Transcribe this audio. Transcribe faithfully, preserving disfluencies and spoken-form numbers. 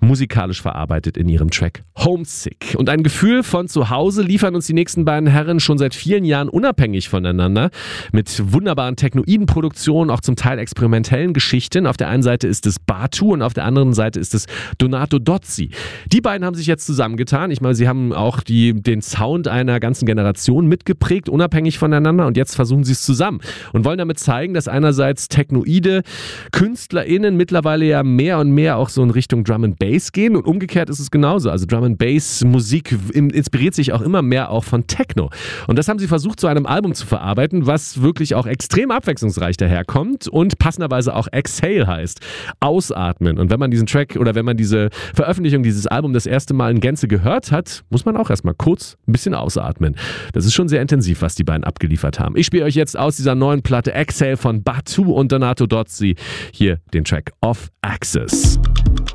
musikalisch verarbeitet in ihrem Track Homesick. Und ein Gefühl von zu Hause liefern uns die nächsten beiden Herren schon seit vielen Jahren unabhängig voneinander mit wunderbaren technoiden Produktionen, auch zum Teil experimentellen Geschichten. Auf der einen Seite ist es Batu und auf der anderen Seite ist es Donato Dozzi. Die beiden haben sich jetzt zusammengetan. Ich meine, sie haben auch die, den Sound einer ganzen Generation mitgeprägt, unabhängig voneinander, und jetzt versuchen sie es zusammen und wollen damit zeigen, dass einerseits technoide KünstlerInnen mittlerweile ja mehr und mehr auch so in Richtung Drum and Bass gehen und umgekehrt ist es genauso. Also Drum and Bass Musik inspiriert sich auch immer mehr auch von Techno. Und das haben sie versucht, zu einem Album zu verarbeiten, was wirklich auch extrem abwechslungsreich daherkommt und passenderweise auch Exhale heißt. Ausatmen. Und wenn man diesen Track oder wenn man diese Veröffentlichung dieses Albums das erste Mal in Gänze gehört hat, muss man auch erstmal kurz ein bisschen ausatmen. Das ist schon sehr intensiv, was die beiden abgeliefert haben. Ich spiele euch jetzt aus dieser neuen Platte Exhale von Batu und Donato Dozzi hier den Track Off Axis.